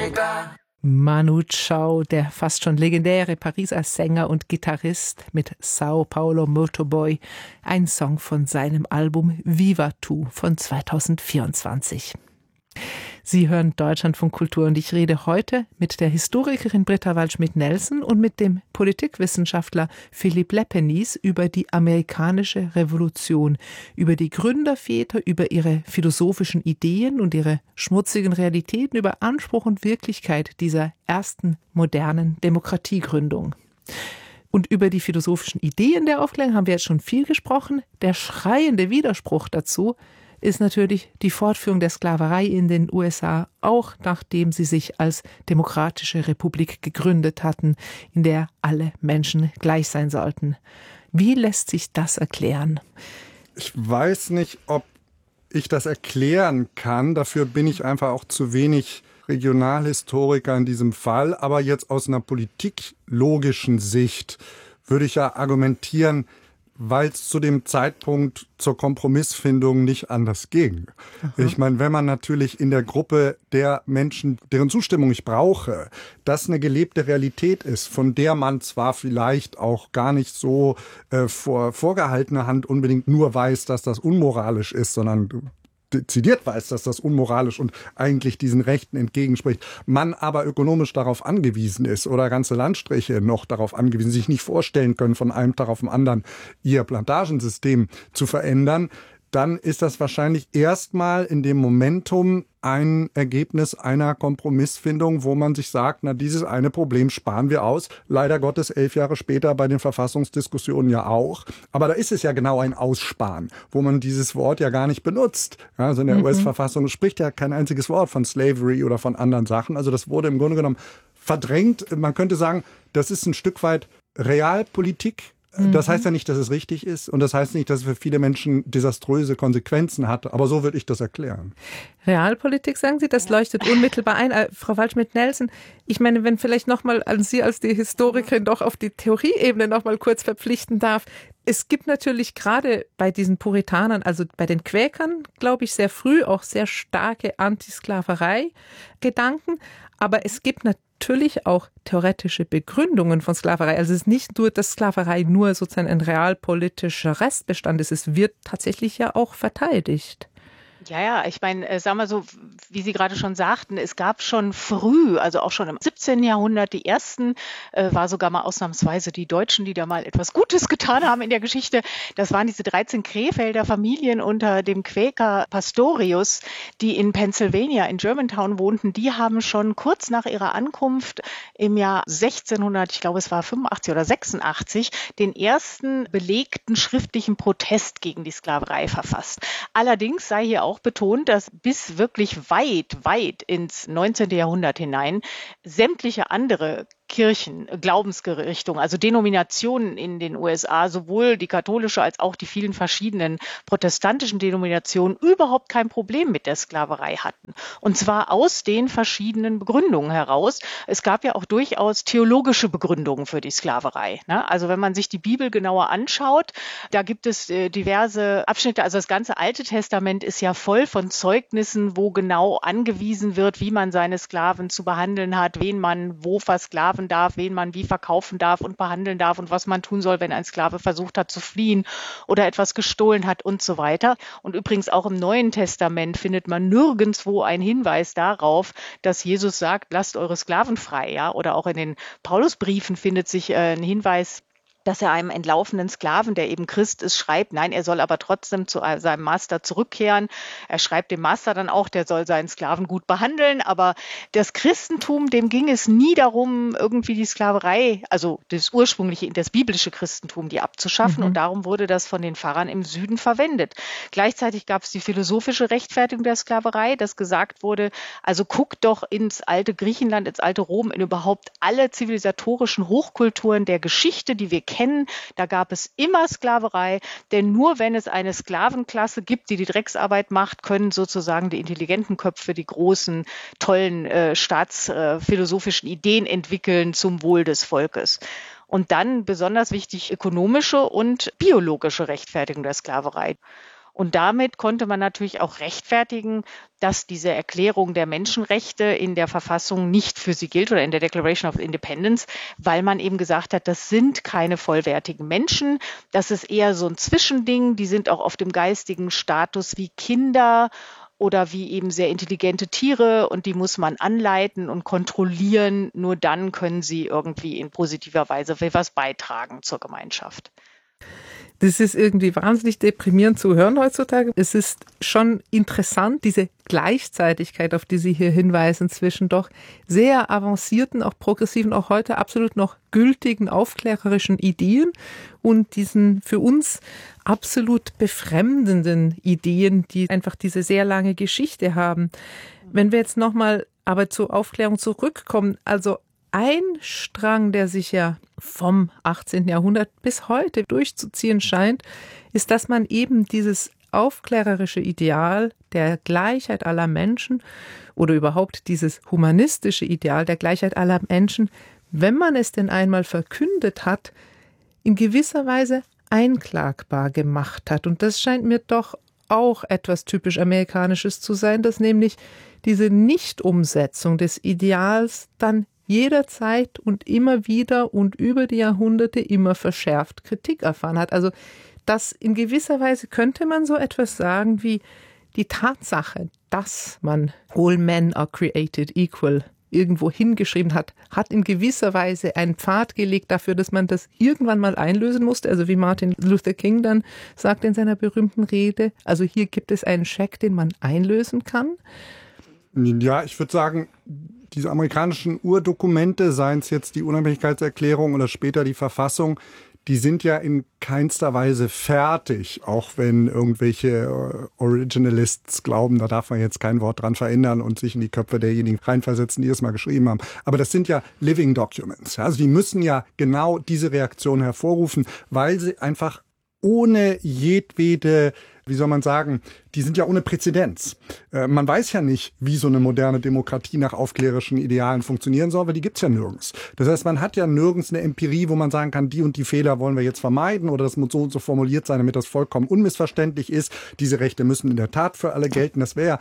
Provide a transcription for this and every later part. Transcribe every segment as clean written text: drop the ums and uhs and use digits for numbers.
Manu Chao, der fast schon legendäre Pariser Sänger und Gitarrist mit Sao Paulo Motorboy, ein Song von seinem Album Viva Tu von 2024. Sie hören Deutschlandfunk Kultur und ich rede heute mit der Historikerin Britta Waldschmidt-Nelson und mit dem Politikwissenschaftler Philipp Lepenies über die amerikanische Revolution, über die Gründerväter, über ihre philosophischen Ideen und ihre schmutzigen Realitäten, über Anspruch und Wirklichkeit dieser ersten modernen Demokratiegründung. Und über die philosophischen Ideen der Aufklärung haben wir jetzt schon viel gesprochen. Der schreiende Widerspruch dazu ist natürlich die Fortführung der Sklaverei in den USA, auch nachdem sie sich als demokratische Republik gegründet hatten, in der alle Menschen gleich sein sollten. Wie lässt sich das erklären? Ich weiß nicht, ob ich das erklären kann. Dafür bin ich einfach auch zu wenig Regionalhistoriker in diesem Fall. Aber jetzt aus einer politiklogischen Sicht würde ich ja argumentieren, weil es zu dem Zeitpunkt zur Kompromissfindung nicht anders ging. Aha. Ich meine, wenn man natürlich in der Gruppe der Menschen, deren Zustimmung ich brauche, das eine gelebte Realität ist, von der man zwar vielleicht auch gar nicht so vor vorgehaltener Hand unbedingt nur weiß, dass das unmoralisch ist, sondern dezidiert weiß, dass das unmoralisch und eigentlich diesen Rechten entgegenspricht, man aber ökonomisch darauf angewiesen ist oder ganze Landstriche noch darauf angewiesen, sich nicht vorstellen können, von einem Tag auf den anderen ihr Plantagensystem zu verändern, dann ist das wahrscheinlich erstmal in dem Momentum ein Ergebnis einer Kompromissfindung, wo man sich sagt, na, dieses eine Problem sparen wir aus. Leider Gottes 11 Jahre später bei den Verfassungsdiskussionen ja auch. Aber da ist es ja genau ein Aussparen, wo man dieses Wort ja gar nicht benutzt. Ja, also in der US-Verfassung spricht ja kein einziges Wort von Slavery oder von anderen Sachen. Also das wurde im Grunde genommen verdrängt. Man könnte sagen, das ist ein Stück weit Realpolitik. Das heißt ja nicht, dass es richtig ist und das heißt nicht, dass es für viele Menschen desaströse Konsequenzen hat, aber so würde ich das erklären. Realpolitik, sagen Sie, das leuchtet unmittelbar ein. Frau Waldschmidt-Nelson, ich meine, wenn vielleicht nochmal an Sie als die Historikerin doch auf die Theorieebene nochmal kurz verpflichten darf. Es gibt natürlich gerade bei diesen Puritanern, also bei den Quäkern, glaube ich, sehr früh auch sehr starke Antisklaverei-Gedanken, aber es gibt natürlich auch theoretische Begründungen von Sklaverei. Also es ist nicht nur, dass Sklaverei nur sozusagen ein realpolitischer Restbestand ist. Es wird tatsächlich ja auch verteidigt. Ja, ich meine, sagen wir so, wie Sie gerade schon sagten, es gab schon früh, also auch schon im 17. Jahrhundert, die ersten, war sogar mal ausnahmsweise die Deutschen, die da mal etwas Gutes getan haben in der Geschichte. Das waren diese 13 Krefelder Familien unter dem Quäker Pastorius, die in Pennsylvania, in Germantown wohnten. Die haben schon kurz nach ihrer Ankunft im Jahr 1600, ich glaube es war 85 oder 86, den ersten belegten schriftlichen Protest gegen die Sklaverei verfasst. Allerdings sei hier auch betont, dass bis wirklich weit ins 19. Jahrhundert hinein sämtliche andere Kirchen, Glaubensrichtungen, also Denominationen in den USA, sowohl die katholische als auch die vielen verschiedenen protestantischen Denominationen überhaupt kein Problem mit der Sklaverei hatten. Und zwar aus den verschiedenen Begründungen heraus. Es gab ja auch durchaus theologische Begründungen für die Sklaverei. Also wenn man sich die Bibel genauer anschaut, da gibt es diverse Abschnitte, also das ganze Alte Testament ist ja voll von Zeugnissen, wo genau angewiesen wird, wie man seine Sklaven zu behandeln hat, wen man wo versklaven darf, wen man wie verkaufen darf und behandeln darf und was man tun soll, wenn ein Sklave versucht hat zu fliehen oder etwas gestohlen hat und so weiter. Und übrigens auch im Neuen Testament findet man nirgendwo einen Hinweis darauf, dass Jesus sagt, lasst eure Sklaven frei. Ja? Oder auch in den Paulusbriefen findet sich ein Hinweis, dass er einem entlaufenen Sklaven, der eben Christ ist, schreibt, nein, er soll aber trotzdem zu seinem Master zurückkehren. Er schreibt dem Master dann auch, der soll seinen Sklaven gut behandeln. Aber das Christentum, dem ging es nie darum, irgendwie die Sklaverei, also das ursprüngliche, das biblische Christentum, die abzuschaffen. Und darum wurde das von den Pfarrern im Süden verwendet. Gleichzeitig gab es die philosophische Rechtfertigung der Sklaverei, dass gesagt wurde, also guckt doch ins alte Griechenland, ins alte Rom, in überhaupt alle zivilisatorischen Hochkulturen der Geschichte, die wir kennen, da gab es immer Sklaverei, denn nur wenn es eine Sklavenklasse gibt, die die Drecksarbeit macht, können sozusagen die intelligenten Köpfe die großen, tollen staatsphilosophischen Ideen entwickeln zum Wohl des Volkes. Und dann besonders wichtig ökonomische und biologische Rechtfertigung der Sklaverei. Und damit konnte man natürlich auch rechtfertigen, dass diese Erklärung der Menschenrechte in der Verfassung nicht für sie gilt oder in der Declaration of Independence, weil man eben gesagt hat, das sind keine vollwertigen Menschen, das ist eher so ein Zwischending, die sind auch auf dem geistigen Status wie Kinder oder wie eben sehr intelligente Tiere und die muss man anleiten und kontrollieren, nur dann können sie irgendwie in positiver Weise was beitragen zur Gemeinschaft. Das ist irgendwie wahnsinnig deprimierend zu hören heutzutage. Es ist schon interessant, diese Gleichzeitigkeit, auf die Sie hier hinweisen, zwischen doch sehr avancierten, auch progressiven, auch heute absolut noch gültigen, aufklärerischen Ideen und diesen für uns absolut befremdenden Ideen, die einfach diese sehr lange Geschichte haben. Wenn wir jetzt nochmal aber zur Aufklärung zurückkommen, also ein Strang, der sich ja vom 18. Jahrhundert bis heute durchzuziehen scheint, ist, dass man eben dieses aufklärerische Ideal der Gleichheit aller Menschen oder überhaupt dieses humanistische Ideal der Gleichheit aller Menschen, wenn man es denn einmal verkündet hat, in gewisser Weise einklagbar gemacht hat. Und das scheint mir doch auch etwas typisch Amerikanisches zu sein, dass nämlich diese Nichtumsetzung des Ideals dann jederzeit und immer wieder und über die Jahrhunderte immer verschärft Kritik erfahren hat. Also das in gewisser Weise könnte man so etwas sagen wie die Tatsache, dass man all men are created equal irgendwo hingeschrieben hat, hat in gewisser Weise einen Pfad gelegt dafür, dass man das irgendwann mal einlösen musste. Also wie Martin Luther King dann sagt in seiner berühmten Rede, also hier gibt es einen Scheck, den man einlösen kann. Ja, ich würde sagen, diese amerikanischen Urdokumente, seien es jetzt die Unabhängigkeitserklärung oder später die Verfassung, die sind ja in keinster Weise fertig, auch wenn irgendwelche Originalists glauben, da darf man jetzt kein Wort dran verändern und sich in die Köpfe derjenigen reinversetzen, die es mal geschrieben haben. Aber das sind ja Living Documents. Also die müssen ja genau diese Reaktion hervorrufen, weil sie einfach ohne jedwede, wie soll man sagen, die sind ja ohne Präzedenz. Man weiß ja nicht, wie so eine moderne Demokratie nach aufklärerischen Idealen funktionieren soll, weil die gibt's ja nirgends. Das heißt, man hat ja nirgends eine Empirie, wo man sagen kann, die und die Fehler wollen wir jetzt vermeiden oder das muss so und so formuliert sein, damit das vollkommen unmissverständlich ist. Diese Rechte müssen in der Tat für alle gelten. Das wäre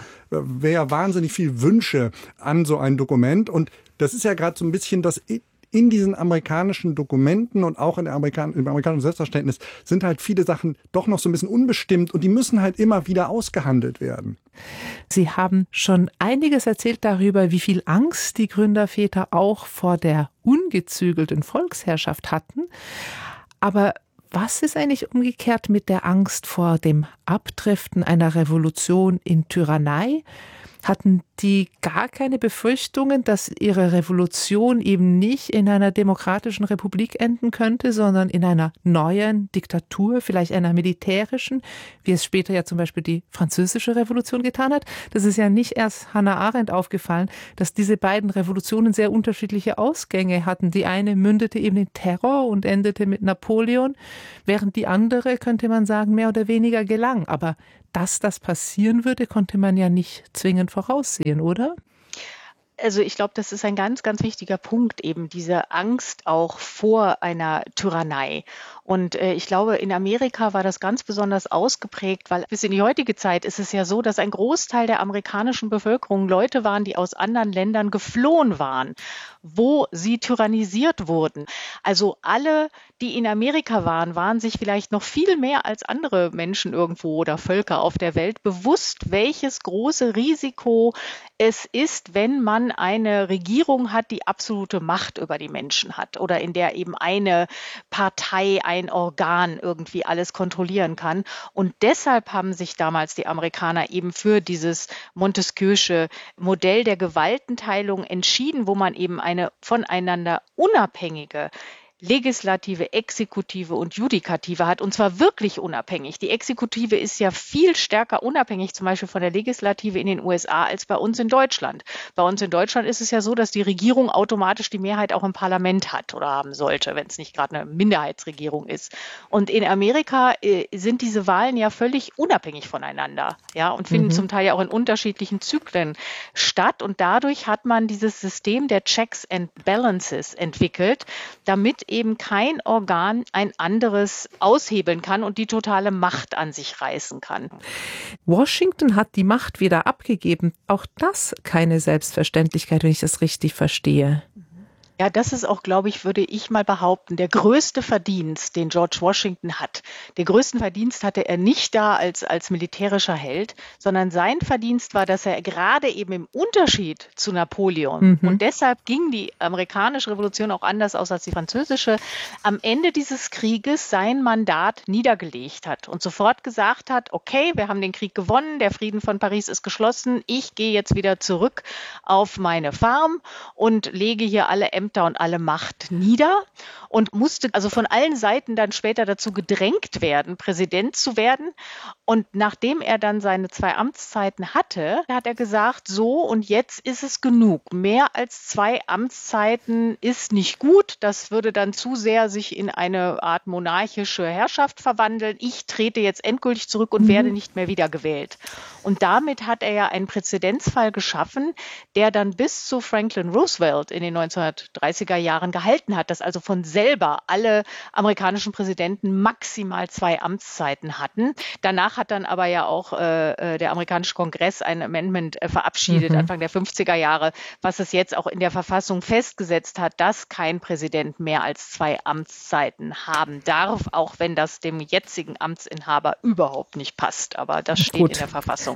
ja wahnsinnig viel Wünsche an so ein Dokument. Und das ist ja gerade so ein bisschen das in diesen amerikanischen Dokumenten und auch im amerikanischen Selbstverständnis sind halt viele Sachen doch noch so ein bisschen unbestimmt und die müssen halt immer wieder ausgehandelt werden. Sie haben schon einiges erzählt darüber, wie viel Angst die Gründerväter auch vor der ungezügelten Volksherrschaft hatten. Aber was ist eigentlich umgekehrt mit der Angst vor dem Abdriften einer Revolution in Tyrannei? Hatten die gar keine Befürchtungen, dass ihre Revolution eben nicht in einer demokratischen Republik enden könnte, sondern in einer neuen Diktatur, vielleicht einer militärischen, wie es später ja zum Beispiel die Französische Revolution getan hat? Das ist ja nicht erst Hannah Arendt aufgefallen, dass diese beiden Revolutionen sehr unterschiedliche Ausgänge hatten. Die eine mündete eben in Terror und endete mit Napoleon, während die andere, könnte man sagen, mehr oder weniger gelang. Aber dass das passieren würde, konnte man ja nicht zwingend voraussehen, oder? Also ich glaube, das ist ein ganz, ganz wichtiger Punkt, eben diese Angst auch vor einer Tyrannei. Und ich glaube, in Amerika war das ganz besonders ausgeprägt, weil bis in die heutige Zeit ist es ja so, dass ein Großteil der amerikanischen Bevölkerung Leute waren, die aus anderen Ländern geflohen waren, wo sie tyrannisiert wurden. Also alle, die in Amerika waren, waren sich vielleicht noch viel mehr als andere Menschen irgendwo oder Völker auf der Welt bewusst, welches große Risiko es ist, wenn man eine Regierung hat, die absolute Macht über die Menschen hat oder in der eben eine Partei, ein Organ irgendwie alles kontrollieren kann. Und deshalb haben sich damals die Amerikaner eben für dieses Montesquieu'sche Modell der Gewaltenteilung entschieden, wo man eben eine voneinander unabhängige Legislative, Exekutive und Judikative hat, und zwar wirklich unabhängig. Die Exekutive ist ja viel stärker unabhängig, zum Beispiel von der Legislative in den USA, als bei uns in Deutschland. Bei uns in Deutschland ist es ja so, dass die Regierung automatisch die Mehrheit auch im Parlament hat oder haben sollte, wenn es nicht gerade eine Minderheitsregierung ist. Und in Amerika sind diese Wahlen ja völlig unabhängig voneinander, ja, und finden zum Teil ja auch in unterschiedlichen Zyklen statt. Und dadurch hat man dieses System der Checks and Balances entwickelt, damit eben kein Organ ein anderes aushebeln kann und die totale Macht an sich reißen kann. Washington hat die Macht wieder abgegeben. Auch das keine Selbstverständlichkeit, wenn ich das richtig verstehe. Ja, das ist auch, glaube ich, würde ich mal behaupten, der größte Verdienst, den George Washington hat. Den größten Verdienst hatte er nicht da als militärischer Held, sondern sein Verdienst war, dass er gerade eben im Unterschied zu Napoleon, und deshalb ging die amerikanische Revolution auch anders aus als die französische, am Ende dieses Krieges sein Mandat niedergelegt hat und sofort gesagt hat, okay, wir haben den Krieg gewonnen, der Frieden von Paris ist geschlossen, ich gehe jetzt wieder zurück auf meine Farm und lege hier alle Ämter und alle Macht nieder und musste also von allen Seiten dann später dazu gedrängt werden, Präsident zu werden. Und nachdem er dann seine 2 Amtszeiten hatte, hat er gesagt, so und jetzt ist es genug. Mehr als 2 Amtszeiten ist nicht gut. Das würde dann zu sehr sich in eine Art monarchische Herrschaft verwandeln. Ich trete jetzt endgültig zurück und werde nicht mehr wiedergewählt. Und damit hat er ja einen Präzedenzfall geschaffen, der dann bis zu Franklin Roosevelt in den 1930er Jahren gehalten hat, dass also von selber alle amerikanischen Präsidenten maximal 2 Amtszeiten hatten. Danach hat dann aber ja auch der amerikanische Kongress ein Amendment verabschiedet, Anfang der 50er Jahre, was es jetzt auch in der Verfassung festgesetzt hat, dass kein Präsident mehr als 2 Amtszeiten haben darf, auch wenn das dem jetzigen Amtsinhaber überhaupt nicht passt. Aber das steht in der Verfassung.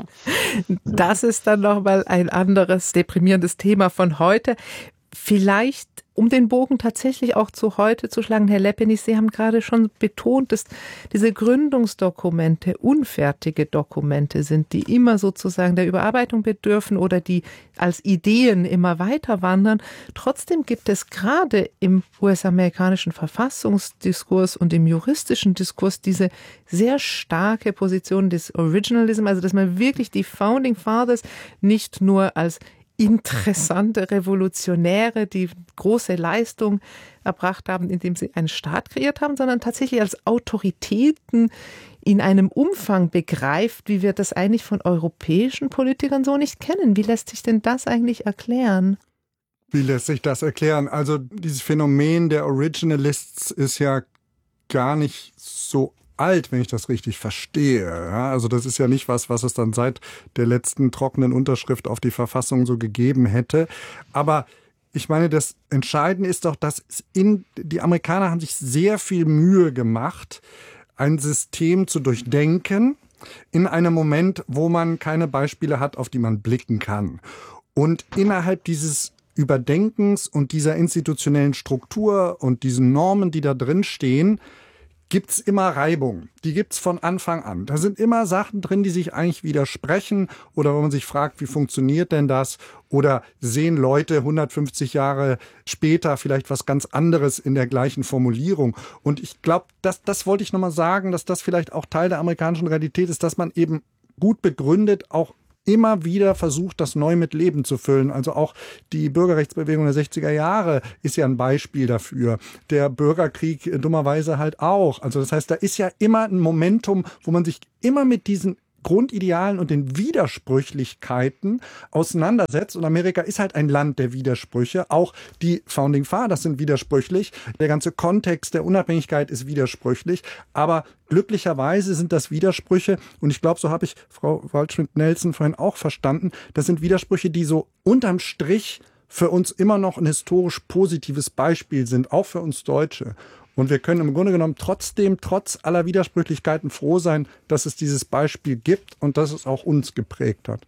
Das ist dann nochmal ein anderes deprimierendes Thema von heute. Vielleicht, um den Bogen tatsächlich auch zu heute zu schlagen, Herr Leppenis, Sie haben gerade schon betont, dass diese Gründungsdokumente unfertige Dokumente sind, die immer sozusagen der Überarbeitung bedürfen oder die als Ideen immer weiter wandern. Trotzdem gibt es gerade im US-amerikanischen Verfassungsdiskurs und im juristischen Diskurs diese sehr starke Position des Originalism, also dass man wirklich die Founding Fathers nicht nur als interessante Revolutionäre, die große Leistung erbracht haben, indem sie einen Staat kreiert haben, sondern tatsächlich als Autoritäten in einem Umfang begreift, wie wir das eigentlich von europäischen Politikern so nicht kennen. Wie lässt sich denn das eigentlich erklären? Wie lässt sich das erklären? Also dieses Phänomen der Originalists ist ja gar nicht so alt, wenn ich das richtig verstehe. Ja, also das ist ja nicht was es dann seit der letzten trockenen Unterschrift auf die Verfassung so gegeben hätte. Aber ich meine, das Entscheidende ist doch, dass die Amerikaner haben sich sehr viel Mühe gemacht, ein System zu durchdenken in einem Moment, wo man keine Beispiele hat, auf die man blicken kann. Und innerhalb dieses Überdenkens und dieser institutionellen Struktur und diesen Normen, die da drin stehen, gibt's immer Reibung. Die gibt's von Anfang an. Da sind immer Sachen drin, die sich eigentlich widersprechen oder wo man sich fragt, wie funktioniert denn das? Oder sehen Leute 150 Jahre später vielleicht was ganz anderes in der gleichen Formulierung? Und ich glaube, das wollte ich nochmal sagen, dass das vielleicht auch Teil der amerikanischen Realität ist, dass man eben gut begründet auch immer wieder versucht, das neu mit Leben zu füllen. Also auch die Bürgerrechtsbewegung der 60er Jahre ist ja ein Beispiel dafür. Der Bürgerkrieg dummerweise halt auch. Also das heißt, da ist ja immer ein Momentum, wo man sich immer mit diesen Grundidealen und den Widersprüchlichkeiten auseinandersetzt. Und Amerika ist halt ein Land der Widersprüche. Auch die Founding Fathers sind widersprüchlich. Der ganze Kontext der Unabhängigkeit ist widersprüchlich. Aber glücklicherweise sind das Widersprüche, und ich glaube, so habe ich Frau Waldschmidt-Nelson vorhin auch verstanden, das sind Widersprüche, die so unterm Strich für uns immer noch ein historisch positives Beispiel sind, auch für uns Deutsche. Und wir können im Grunde genommen trotzdem, trotz aller Widersprüchlichkeiten froh sein, dass es dieses Beispiel gibt und dass es auch uns geprägt hat.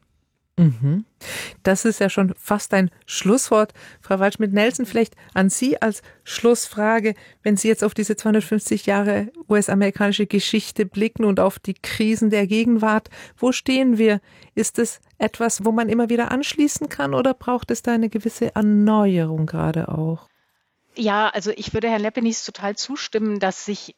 Das ist ja schon fast ein Schlusswort. Frau Waldschmidt-Nelson, vielleicht an Sie als Schlussfrage, wenn Sie jetzt auf diese 250 Jahre US-amerikanische Geschichte blicken und auf die Krisen der Gegenwart, wo stehen wir? Ist es etwas, wo man immer wieder anschließen kann oder braucht es da eine gewisse Erneuerung gerade auch? Ja, also ich würde Herrn Leppenis total zustimmen, dass sich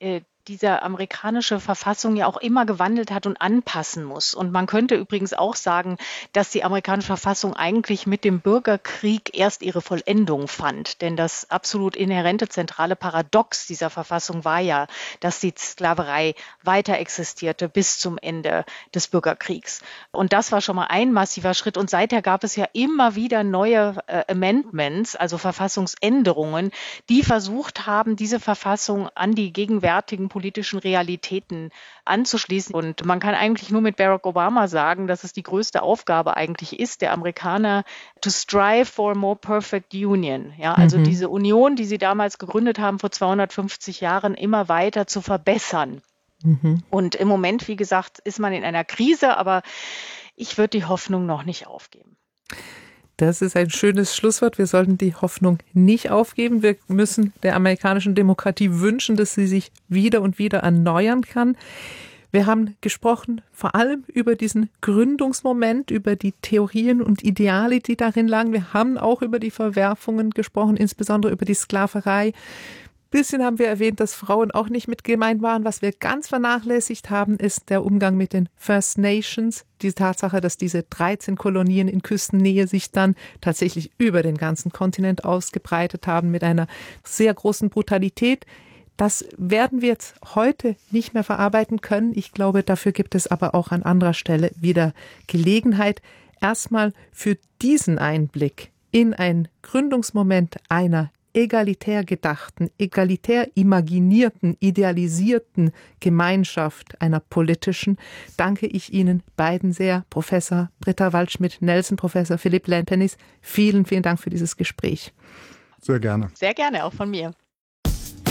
diese amerikanische Verfassung ja auch immer gewandelt hat und anpassen muss. Und man könnte übrigens auch sagen, dass die amerikanische Verfassung eigentlich mit dem Bürgerkrieg erst ihre Vollendung fand. Denn das absolut inhärente zentrale Paradox dieser Verfassung war ja, dass die Sklaverei weiter existierte bis zum Ende des Bürgerkriegs. Und das war schon mal ein massiver Schritt. Und seither gab es ja immer wieder neue Amendments, also Verfassungsänderungen, die versucht haben, diese Verfassung an die gegenwärtigen politischen Realitäten anzuschließen. Und man kann eigentlich nur mit Barack Obama sagen, dass es die größte Aufgabe eigentlich ist, der Amerikaner to strive for a more perfect union. Ja, also diese Union, die sie damals gegründet haben vor 250 Jahren, immer weiter zu verbessern. Und im Moment, wie gesagt, ist man in einer Krise, aber ich würde die Hoffnung noch nicht aufgeben. Das ist ein schönes Schlusswort. Wir sollten die Hoffnung nicht aufgeben. Wir müssen der amerikanischen Demokratie wünschen, dass sie sich wieder und wieder erneuern kann. Wir haben gesprochen vor allem über diesen Gründungsmoment, über die Theorien und Ideale, die darin lagen. Wir haben auch über die Verwerfungen gesprochen, insbesondere über die Sklaverei. Bisschen haben wir erwähnt, dass Frauen auch nicht mit gemeint waren. Was wir ganz vernachlässigt haben, ist der Umgang mit den First Nations. Die Tatsache, dass diese 13 Kolonien in Küstennähe sich dann tatsächlich über den ganzen Kontinent ausgebreitet haben mit einer sehr großen Brutalität. Das werden wir jetzt heute nicht mehr verarbeiten können. Ich glaube, dafür gibt es aber auch an anderer Stelle wieder Gelegenheit. Erstmal für diesen Einblick in einen Gründungsmoment einer egalitär gedachten, egalitär imaginierten, idealisierten Gemeinschaft, einer politischen, danke ich Ihnen beiden sehr, Professor Britta Waldschmidt-Nelson, Professor Philipp Lampenis. Vielen, vielen Dank für dieses Gespräch. Sehr gerne. Sehr gerne, auch von mir.